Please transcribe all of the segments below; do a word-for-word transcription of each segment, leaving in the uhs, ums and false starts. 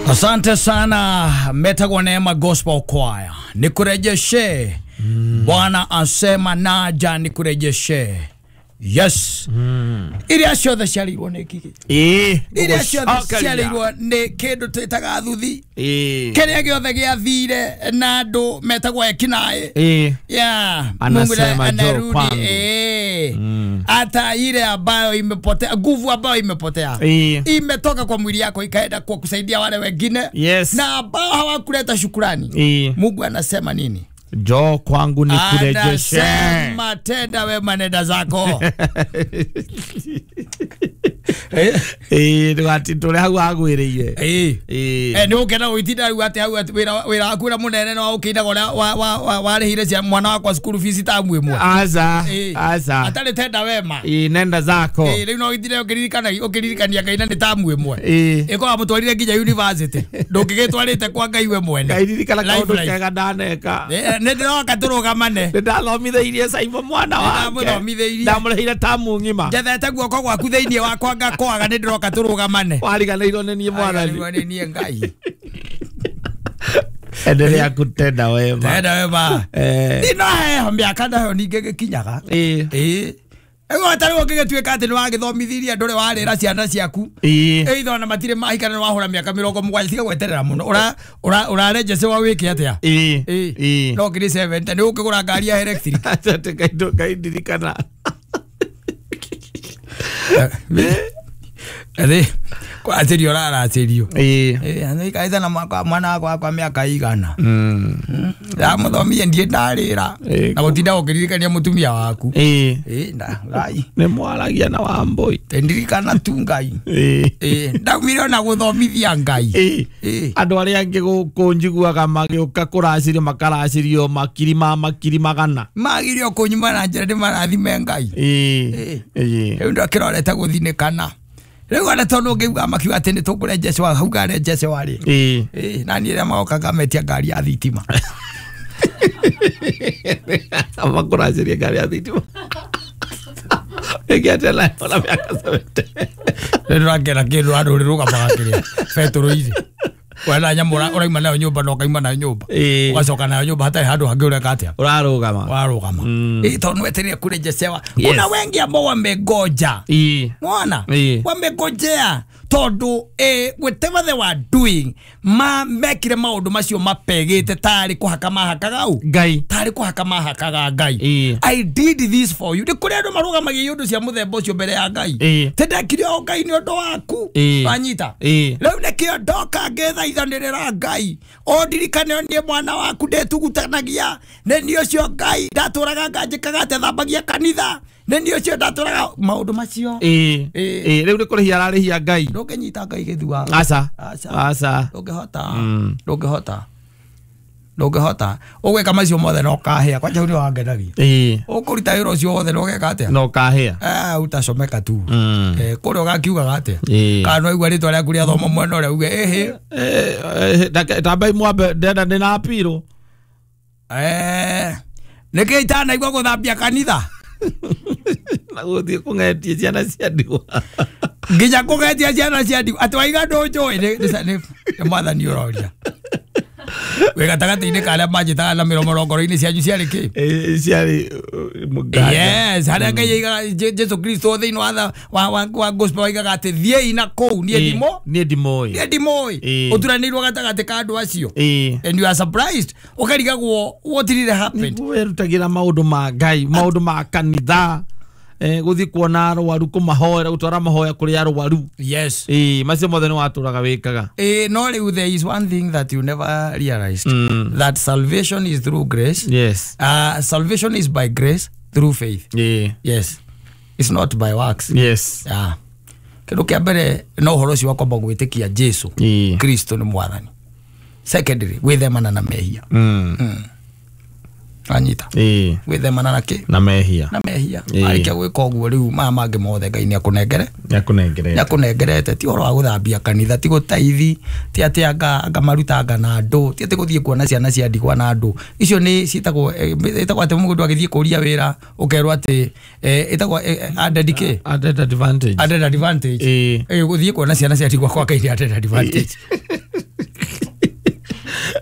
Asante sana Metagwa Neema Gospel Choir. Nikurejeshe. Mm. Bwana asema naja nikurejeshe. Yes. Mm. Ili asho the shali wone kiki. Eh. Ili asho the shali wone kedo tetaga thuthi. Eh. Kene giothe gia thire na ndo metagwa ekinae. Eh. Yeah. Anasema jo kwangu. Eh. Mm. Hata ile ambayo imepotea, nguvu ambayo imepotea. Eh. Imetoka kwa mwili yako ikaenda kwa kusaidia wale wengine. Yes. Na ambao hawakuleta shukrani. Eh. Mungu anasema nini? Jo kwangu nikurejeshe. Anasema tenda wema nenda zako. Eh, ndwati tole hau agwiriye. Eh. Eh, ni ukena uitida wati hau wira wira akura munene no ukinda gora wa wa wa hire cia mwana wakwa school fees tamu imwe. Aza. Aza. Atale tenda wema. Eh, nenda zako. Eh, rĩu no itire ukiririkana ukiririkania Ngai na ni tamu imwe. Eh. Eko amutwarire nginya university. Ndungigitwarite kwa Ngai we mwene. Ngairirikana kaundu kega ndaneka. Ne ndiroka turugamane. Ndathomithĩirie Saibo mwana wake. Ndamũrĩhire tamu ngima. Njethete guoko gwaku thĩinĩ wakwa ngakwaga nĩ ndiroka turugamane. Wariganĩirwo nĩ niĩ mwathani. Nĩ niĩ Ngai. Endelea kutenda wema. Tenda wema. Eh. Ndino heho mĩaka nayo ningĩ gĩkinyaga. Eh. Eh. Ego atari ũngĩgĩtuĩka atĩ nĩ wagĩthomithirie ndũrĩ warĩra ciana ciaku. Eh. Either na matire mahikana nĩ wahũra mĩaka mĩrongo mũgwanja tiga gweterera mũno. Ura ũrareje wa wĩke atĩa? Eh. Eh. No ngiri seventy nĩ ũkĩgũra ngari ya electric. Atete kaindo kaindirikana. Ade kwa aterio rara aterio. Eh. Eh, ani kaida na mwana wako kwa miaka igana. Mm. Ya muthomie ndie ndarira. Na gutinda ukiririkania mutumia waku. Eh. Eh, nda ngai. Ne mwaragia na Wambui. Tendirikana tu Ngai. Eh. Eh, ndamire na guthomithia Ngai. Eh. Eh. Andu aria angi gukunjiguaga magiuka kuracirio makaracirio makirima makirima gana. Magirio kunyuma na njira ndi marathime Ngai. Eh. Eh. Ndo kirorete guthinikana. Leo ana tono ngiuga makiuga ati ni tukurejeshe wa hau garejeshe wari. Eh. Eh, nani ria magoka gametia ngari ya thitima. Amakuraciria ngari ya thitima. Egiatela ona miaka seventy. Ndĩrakera kĩndũ andũ rĩrũga magakĩrĩa betũrũ ici wena nyamũra ũraima nayo nyũmba no kaima nayo nyũmba ũgacoka nayo nyũmba hatarĩ handũ hangĩ ũreka atĩa ũrarũgama warũgama ĩ tondũ wetereire kurejeshewa. Kuna wengi ambao wamegoja mwana wamegojea tondu eh whatever they were doing ma mekire maundu macio mapegete tari kuhaka mahakaga u Ngai tari kuhaka mahakaga Ngai. I did this for you. Ndikuri andu marugamagia yundu cia muthemba ucio mbere ya Ngai. Tendekire o Ngai ni undu waku banyita riu nekio ndoka ngethaithanirira Ngai o ndirikane nie mwana waku ndetugutanagia ne ni ucio Ngai ndaturaga nganjikaga te thambagia kanitha ne ni ucio ndaturaga maundu macio eh eh riu ndikurihia ararihia Ngai ndokenyita Ngai githua asa asa ndongehota ndongehota ndongehota ugweka macio mothe no kahia kwa njauri wangenagia eh ukuruta wira ucio wothe no geka atia no kahia eh utacomeka tu eh kuri ugakiuga atia kana igwa ritwa rĩa kuria thoma mwena ũrĩa uge eh eh tambai mwambe ndenda ndina apiro eh niki itana igwa guthambia kanitha na guthie kungetie ciana cia ndigwa nginya kugetia ciana cia ndigwa atwaiga ndunjui ni mwathani uroria wega tagati-inĩ ka arĩa manjĩtaga na mĩromorongoro-inĩ cianyu ciarĩ kĩ ciarĩ mũnganja. Yes, harĩa Ngai aigaga Jesu Kristo thĩinĩ wa wa gospel aigaga atĩ thiĩi na kũu niĩ ndimo niĩ ndimũĩ niĩ ndimũĩ ũturanĩirwo gatagatĩ ka andũ acio and you are surprised ũkarigagwo what did happen. Werutagĩra maũndũ ma Ngai maũndũ ma kanitha eh guthi kuona arwaru kumahoera gutwara mahoya kuri arwaru. Yes eh macio mothe ni waturaga wikaga eh no riu there is one thing that you never realized mm. that salvation is through grace. Yes uh salvation is by grace through faith. Yeah. Yes it's not by works. Yes yeah kindu kia mbere no horo cio kwamba gwitikia Jesu Kristo ni mwathani. Secondly gwithemana na mehia mm. mm. anyita eh gwithemana na ki na mehia na mehia arikia gwika uguo riu mama mangi mothe Ngai ni akunengere ni akunengere ni akunengerete ti horo wa guthambia kanitha ti gutaithi ti ati anga anga marutanga na andu ti ati guthie kuona ciana cia ndigwa na andu icio ni citagwo itagwo ati mundu agithie kuria wira ukerwa ati itagwo added ke added advantage added advantage eh guthie kuona ciana cia ndigwa kwa Ngai ni added advantage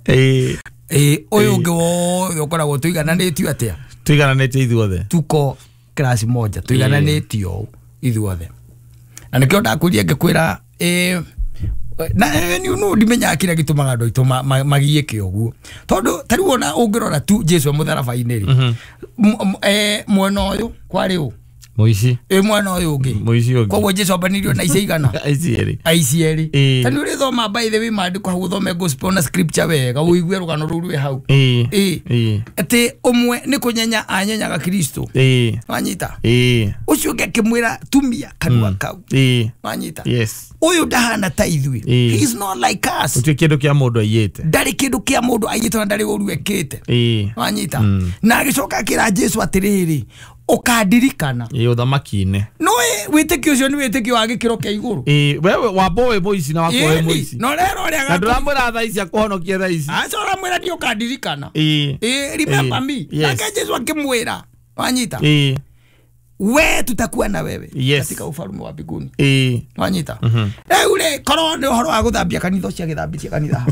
eh eh oyo ngewo yokoragwo tuigananĩtio atia tuigananĩtio ithuothe tuko class moja tuigananĩtio ithuothe na nikio ndakuria ngikwira eh na ni no ndimenya kira gitumaga ndo ituma magiye kioguo tondu tari wona ungirora tu Jesu mutharabaini ri eh mwena uyu kwari u Moici eh mwena uyu ungi Moici ungi koguo Jesu abanirio na iceigana aicieri aicieri tani uri thoma by the way maandiko hau thome gospel na scripture wega uigue rugano ruru we hau eh eh ati umwe ni kunyenya anyenyaga Kristo eh wanyita eh ucio ngekimwira tumia kanwa kau eh wanyita yes uyu ndahana ta ithui he is not like us uti kindu kia mundu ayite ndari kindu kia mundu ayite na ndari uru ekete eh wanyita na agicoka kira Jesu atiriri ukadirikana eh uthamaki-ine no witikio ucio ni witikio wa gikiro kia iguru eh wewe wabowe Moici na wakoe Moici no rero ria na ndramwira tha ici akuhonokia tha ici acora mwira ni ukadirikana eh eh remember me aka Jesu akimwira wanyita eh we tutakuwa na wewe yes. katika ufalme wa mbinguni eh wanyita eh ule korwo ni uhoro wa guthambia kanitha cia githambia kanitha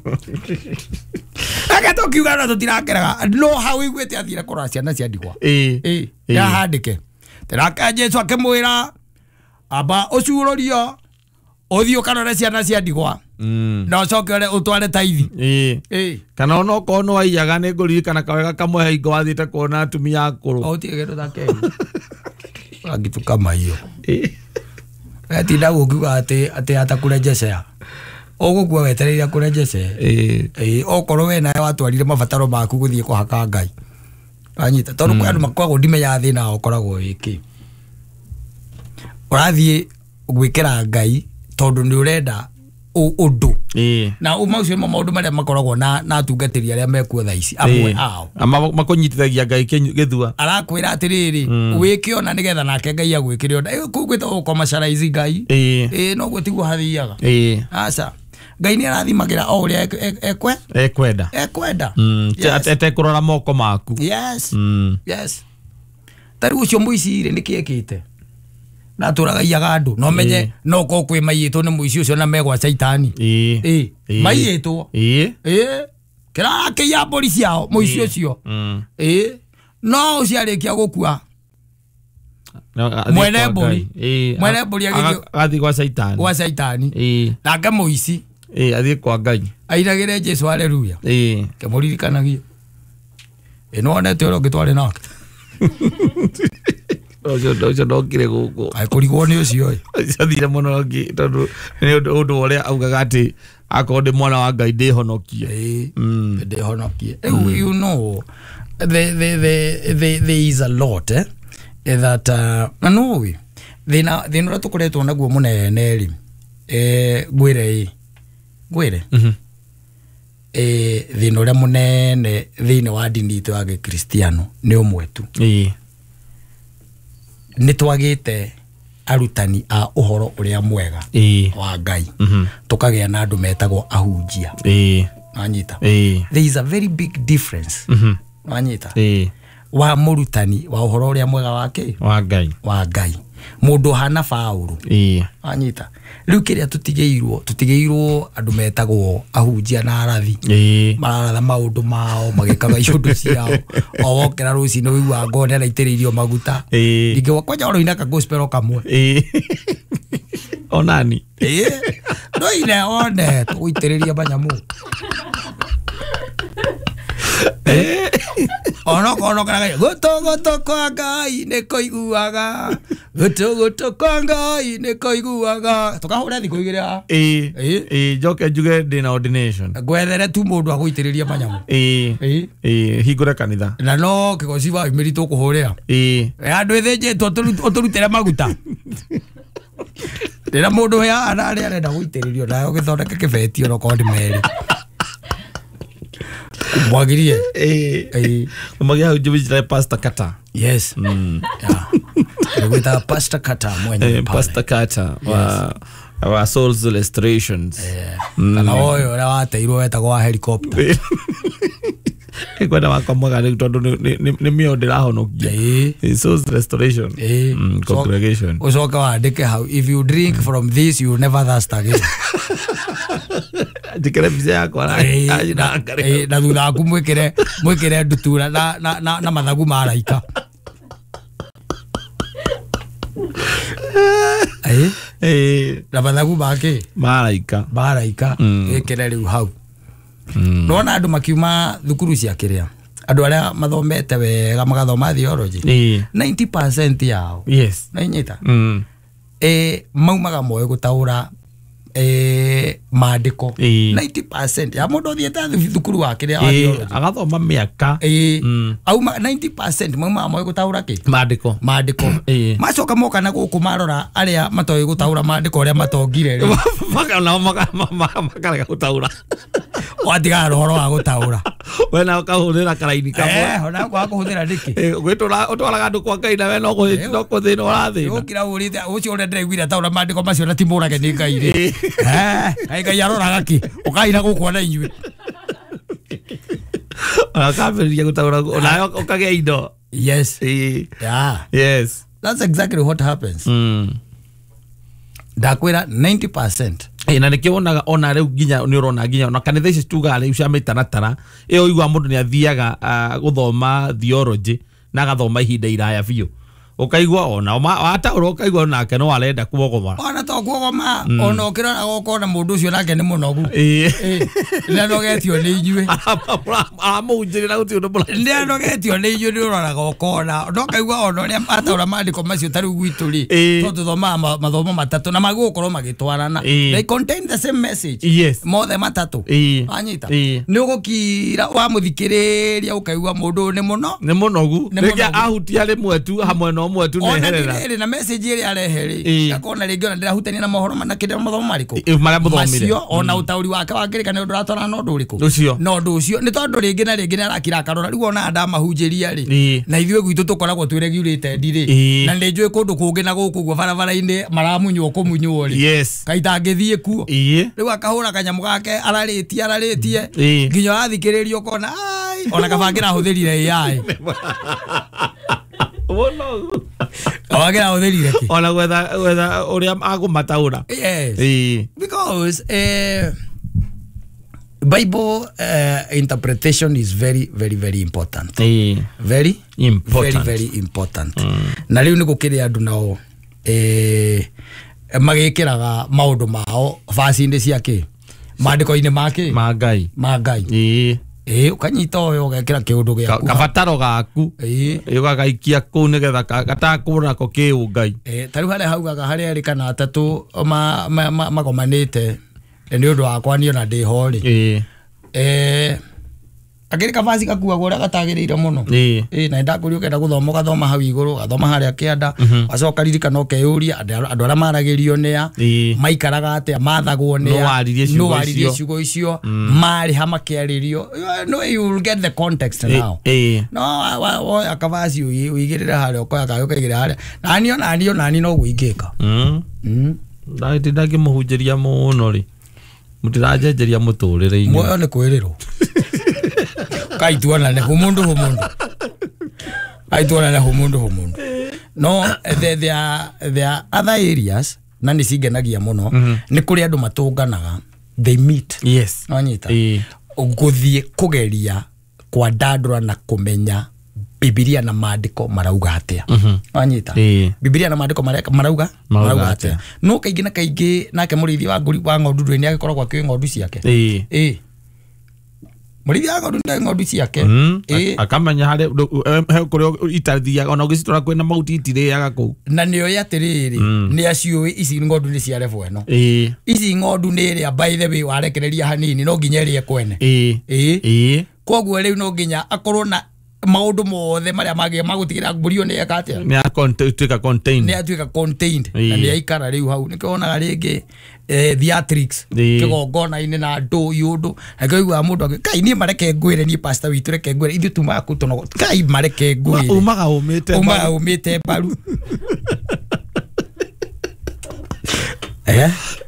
aka tokiuga na tutirakeraga no how igwete athira kora ciana cia ndigwa eh eh ya handike teraka Jesu akimwira aba ucurorio uthio kanore ciana cia ndigwa mm na ucoke ore utware taithi eh eh kana ono ko no aiyaga ne nguririkana kawega kamwe hingo wathite kuona atumia akuru o tie gedo thake agitu kama hiyo eh ati ndago kuga ati ati atakurejecea ogukua wetereire kurejece eh eh okorwo we nawe watwarire mabataro maku guthie kuhaka Ngai anyita tondu kwa andu makoragwo ndimenya thina okoragwo wiki urathie gwikira Ngai tondu ni urenda undu eh na uma ucio maundu maria makoragwo na na tungatiri aria mekuo tha ici amwe ao ama makunyitithagia Ngai githua arakwira atiriri wiki ona nigetha nake Ngai agwikire onda kugwita ukomacarize Ngai eh eh no gwetiguo hathiaga eh aca Ngai ni arathimagira o uria ekwe ekwenda ekwenda mm ate kurora moko maku yes mm yes tari ucio Moici ri nikiekite na turaga iaga andu no menye no ko kwi maiyitwo ni Moici ucio na megwa Saitani eh eh maiyitwo eh eh kira ke ya polisi yao Moici ucio mm eh no uciarikia gukua mwene mburi eh mwene mburi agathi kwa Saitani kwa Saitani eh nanga Moici eh athi kwa Ngai airagire Jesu haleluya eh ke muririkanagia eno ona te ro gitware nake ojo ojo ndokire guku ai kurigwo ni ucio athire muno ngi tondu ni undu uria augaga ati akonde mwana wa Ngai ndihonokie eh ndihonokie you know the the the there is a lot eh that uh, no we thina thina tukuretwo naguo munene ri eh gwire gwire mhm eh thina uria munene thine wa dini itu ya Kristiano ni umwe tu eh ni twagite arutani a uhoro uria mwega eh wa Ngai mhm tukagia na andu metagwo ahunjia eh anyita eh there is a very big difference mhm anyita eh wa murutani wa uhoro uria mwega wake wa Ngai wa Ngai mundu hana Paulo eh anyita riu kiria tutigeirwo tutigeirwo andu metagwo ahunjia na arathi eh mararatha maundu mao magikaga icundu ciao o wokera ruci no wiwa ngone na itiririo maguta eh ngiwa kwaja oro inaka gospel kamwe eh onani eh no ine one tuitiriria banyamu eh ono kono kana goto goto kwa Ngai ne koiguaga goto goto kwa Ngai ne koiguaga tukahura thiku igira eh eh joke juge dina ordination gwethere tu mundu aguitiriria banyamu eh eh eh higura kanitha na no kigoci wa imirito kuhuria eh andu ethenjetwo turutire maguta ndira mundu ya arari arenda guitiririo nayo githondeke kibetio no kondi meri mwagirie eh eh mwagia hujibijira Pastor Kata yes mm yeah with a Pastor Kata mwenye Pastor Kata wa wa Souls Illustrations eh kana oyo ra wateirwo wetagwo wa helicopter kwenda wako mwaga ni tondu ni mio ndirahonokia source restoration congregation usoka waandike how if you drink from this you never thirst again dikere bize yako na na thutha aku mwikire mwikire ndutura na na na mathagu maraika eh eh na mathagu make maraika maraika ikire riu hau nona andu makiuma thukuru cia kiria andu aria mathomete wega magathoma theology ninety percent yao yes na inyita eh maumaga moyo gutaura eh maandiko ninety percent ya mundu thiete thukuru wa kiria theology agathoma miaka eh au ninety percent mauma moyo gutaura ki maandiko maandiko macoka moka na guku marora aria matoyi gutaura maandiko aria matongire ri maka na maka maka gutaura watiga rohoro wa gutaura wena ukahurira karaini kamwe eh ona kwa kuhuthira ndiki gwitula utwaraga andu kwa Ngai na we no no kuthina urathina ukira urite ucio ure ndregwira taura maandiko macio na timurage ni Ngai ri eh ai Ngai aroraga ki ukaina gukwa na inyui akabiriria gutaura ona ukagea indo yes yeah yes that's exactly what happens mm ndakwira ninety percent eh na nikiwonaga ona riu ginya ni urona ginya na kanitha ici tuga riu cia mitaratara iyo igwa mundu ni athiaga guthoma theology na gathoma ihinda iraya biu ukaigwa ona wata ukaigwa nake no arenda kuogoma ona to kuogoma ona ukirora gukona mundu ucio nake ni munogu eh na nogetio ni inyue amunjirira guti undu mura ni nogetio ni inyue ni urora gukona no kaigwa ona ria ataura maandiko macio tari gwitu ri to tuthoma mathomo matatu na magukorwo magitwarana they contain the same message yes mothe matatu anyita ni ugukira wa muthikiriria ukaigwa mundu ni muno ni munogu rega ahutia rimwe tu hamwe no mwe tu neherera ona na message iri areheri akona ringi ona ndirahutania na mohoro manakire mathomo mariko maria muthomire macio ona utauri wake wangirika ni undu ratwara no ndu riku ucio no ndu ucio ni tondu ringi na ringi ni arakira akarora riu ona nda mahunjiria ri na ithuĩ gwitu tukoragwo twiregurite ndiri na ndi njui kundu kungi na guku gwo barabara-ini maramunywo kumunywo ri yes kaita ngithie kuo riu akahura kanyamu gake araritie araritie nginya athikiririo kona ai ona kabangira huthirire ai wono awagira utherire ki ona gwetha gwetha uria agumataura yes because eh Bible uh, interpretation is very very very important very important very very important na riu ni gukire andu nao eh magikiraga maundu mao fasinde ciake maandiko-ini make ma Ngai ma Ngai eh eh ukanyita oyo ugekira kiundu giaku kabataro gaku eh ugagaikia ku nigetha gatakura ko kiu Ngai eh tari hare haugaga hare ari kana atatu ma magomanite ni undu wakwa ni ona ndi hori eh eh agiri kabasi kakua gora gatagirire muno eh eh na ndakuri ukenda guthoma gathoma hau iguru gathoma haria kianda acoka ririkana ukeyuria andu ara maragirio nia maikaraga atia mathagwo nia no waririe ciugo icio mari ha makiaririo no you will get the context now eh no wa akabasi uigirira haria ukoya kayo kaigire haria nani ona nani ona nani no guingika mm mm ndai ndagi muhunjiria muno ri mutirajenjeria muturire-ini moyo ni kwiriro kaituana ne humundu humundu kaituana ne humundu humundu no there there are, there are other areas na ni cigenagia muno ni kuri andu matunganaga they meet yes anyita guthie kugeria kwa ndandura na kumenya Biblia na maandiko marauga atia anyita Biblia na maandiko marauga marauga atia no kaingi na kaingi nake murithi wa nguri wa ng'ondu ni agikoragwo akĩ ng'ondu ciake eh eh murithi wa ng'ondu ndi ng'ondu ciake eh akamenya hari kuri itathiaga ona ugicitora kwina mauti itiriaga ku na nio yatiriri ni aciui ici ng'ondu ni cia revo eno eh ici ng'ondu ni ria by the way warekereria hanini no nginya ria kwene eh eh koguo riu no nginya akorwo na maundu mothe maria magi magutigira mburio ni ekatia ni atuika contained ni atuika contained na ni aikara riu hau nikona ringi eh theatrics kigongona ine na ndo yundu akaigwa mundu kai ni mareke ngwire ni pastor witu reke ngwire ithu tuma kutono kai mareke ngwire umaga umite umaga umite baru eh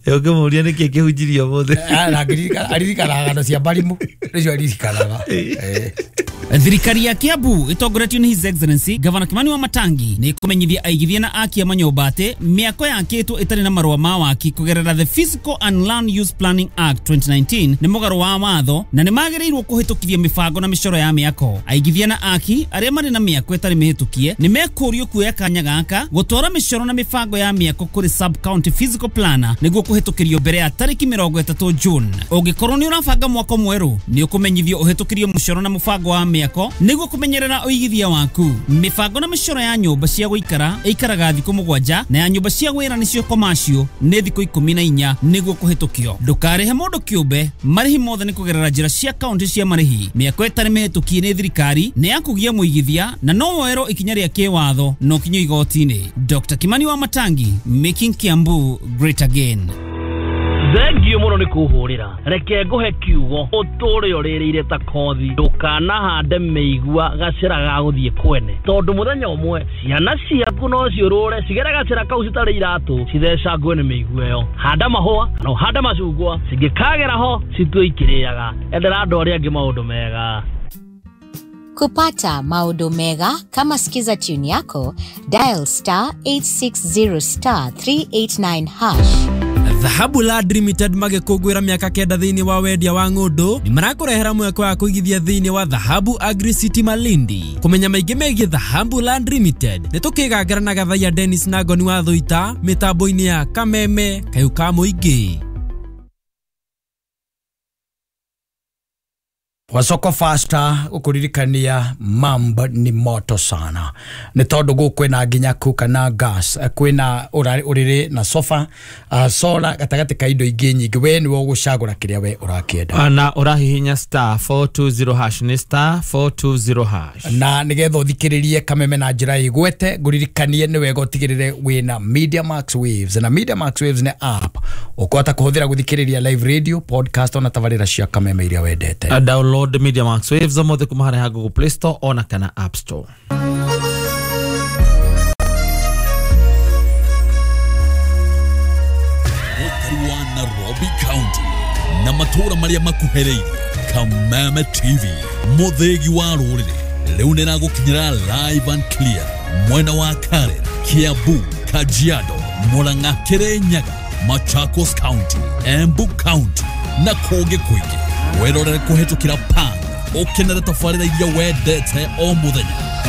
Yoke muria niki kihunjirio mothe. Ara girika aririka ngano cia barimu. Nicio aririkanaga. Eh. Thirikari ya Kiambu itongoretio ni His Excellency Governor Kimani Wamatangi ni kumenyithia aigithia na akia manyomba ati miako yakitwo itari na marua ma waki kugerera the Physical and Land Use Planning Act twenty nineteen ni mugaro wa watho na ni magirirwo kuhitukithia mibango na micoro ya miako. Aigithia na aki aria mari na miako itari mihitukie ni mekurio kuoya kanya gaka gutwara micoro na mibango ya miako kuri sub county physical planner niguo kuhitukirio mbere ya tariki mirongo itatu June. Ungikorwo ni urabanga mwako mweru ni ukumenyithio uhitukirio micoro na mubango wa miako niguo kumenyerera uigithia waku. Mibango na micoro ya nyumba cia guikara ikaraga thiku mugwanja na ya nyumba cia wira nicio commercial ni thiku ikumi na inya niguo kuhitukio. Ndukarihe mundu kiumbe marihi mothe ni kugerera njira cia county cia marihi. Miako itari mihitukie ni thirikari ni yakugia muigithia na no wero ikinya ria kiwatho no kinyo igoti-ini. Doctor Kimani Wamatangi, making Kiambu great again. Thengiũ mũno nĩ kũhũrĩra. Reke ngũhe kiugo ũtũũre ũrĩrĩire ta kothi. Ndũkanahande mĩigua gacĩra ga gũthiĩ kwene. Tondũ mũthenya ũmwe ciana ciaku no ciũrũre cigere gacĩra kau citarĩ iratũ cithecangwo nĩ mĩigua ĩyo. Handa mahũa kana ũhande macungwa cingĩkagera ho citue ikĩrĩaga. Endera andũ arĩa angĩ maũndũ mega. Kupata maodo mega kama sikiza tune yako, dial star eight six zero star three eight nine hash. Dhahabu Land Limited magekugwira miaka kenda thiini wa wendia wa ng'undu ni marakurehera mweko wa kuigithia thiini wa Dhahabu Agri City Malindi. Kumenya maingi megie Dhahabu Land Limited ni tukigangara na Gathaiya Dennis na Ngoni wa Thuita mitambo-ini ya Kameme Kayuka Muingi. Wasoko faster ukuririkania mamba ni moto sana ni tondu guku na nginya kuka na gas kwina uriri na sofa uh, sola gatagati ka indo ingi nyingi we ni wo gucagura kiria we urakienda na urahihinya star four two zero hash ni star four two zero hash na nigetha uthikiririe Kameme na njira igwete nguririkanie ni wega utigirire wina Media Max Waves na Media Max Waves ni app ukota kuhuthira guthikiriria live radio podcast ona tabarira cia Kameme iria wendete. A download the Media Max Waves amothe kumahara ha Google Play Store ona kana App Store. Ukariwa Nairobi County na matura maria makuhereirie Kameme T V muthegi wa rurire riu nira gukinyira live and clear mwena wa Karera, Kiambu, Kajiado, Murang'a, Kirinyaga, Machakos County, Embu County na kungi kwingi. Werorere kuhitukira panga ukenere tafarira iria wendete o muthenya